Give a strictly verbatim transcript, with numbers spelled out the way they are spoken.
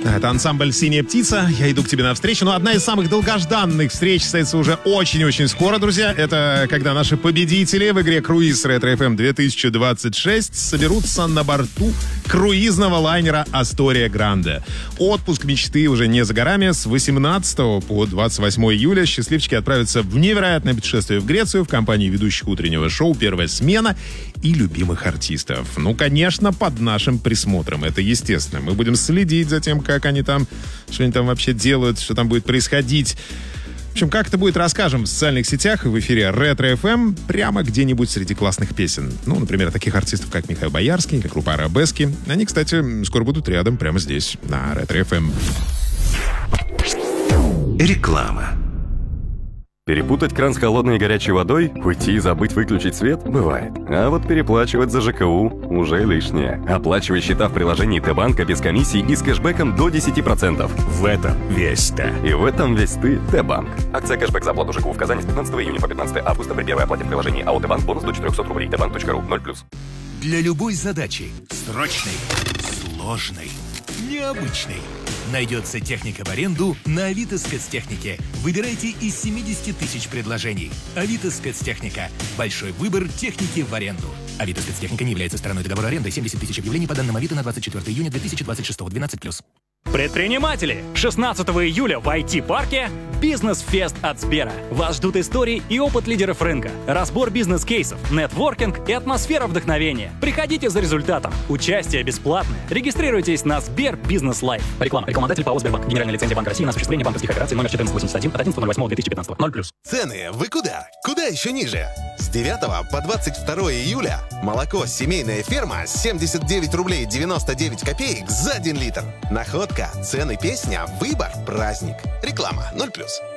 Это ансамбль «Синяя птица». Я иду к тебе навстречу. Но одна из самых долгожданных встреч состоится уже очень-очень скоро, друзья. Это когда наши победители в игре «Круиз Ретро эф эм две тысячи двадцать шесть» соберутся на борту круизного лайнера «Астория Гранде». Отпуск мечты уже не за горами. С восемнадцатого по двадцать восьмое июля счастливчики отправятся в невероятное путешествие в Грецию в компании ведущих утреннего шоу «Первая смена» и любимых артистов. Ну, конечно, под нашим присмотром. Это естественно. Мы будем следить за тем, как они там, что они там вообще делают, что там будет происходить. В общем, как это будет, расскажем в социальных сетях и в эфире Ретро эф эм прямо где-нибудь среди классных песен. Ну, например, таких артистов, как Михаил Боярский, как группа Арабески. Они, кстати, скоро будут рядом, прямо здесь, на Ретро эф эм. Реклама. Перепутать кран с холодной и горячей водой, уйти и забыть выключить свет – бывает. А вот переплачивать за ЖКУ уже лишнее. Оплачивай счета в приложении Т-банка без комиссий и с кэшбэком до десять процентов. В этом весь ты. И в этом весь ты, Т-банк. Акция кэшбэк за оплату ЖКУ в Казани с пятнадцатого июня по пятнадцатое августа при первой оплате в приложении АО Т-банк бонус до четыреста рублей. Т банк точка ру. ноль плюс. Для любой задачи, срочной, сложной, необычной, найдется техника в аренду на Авито Спецтехнике. Выбирайте из семидесяти тысяч предложений. Авито Спецтехника. Большой выбор техники в аренду. Авито Спецтехника не является стороной договора аренды. семьдесят тысяч объявлений по данным Авито на двадцать четвёртое июня две тысячи двадцать шестого. двенадцать плюс. Предприниматели! шестнадцатого июля в ай ти-парке «Бизнес-фест» от Сбера. Вас ждут истории и опыт лидеров рынка, разбор бизнес-кейсов, нетворкинг и атмосфера вдохновения. Приходите за результатом. Участие бесплатное. Регистрируйтесь на Сбер Бизнес Лайф. Реклама. Рекламодатель ПАО «Сбербанк». Генеральная лицензия Банка России на осуществление банковских операций номер четырнадцать восемьдесят один от одиннадцатого восьмого две тысячи пятнадцатого. ноль плюс. Цены вы куда? Куда еще ниже? С девятого по двадцать второе июля молоко «Семейная ферма» семьдесят девять рублей девяносто девять копеек за один литр. Находка, цены, песня, выбор, праздник. Реклама ноль плюс.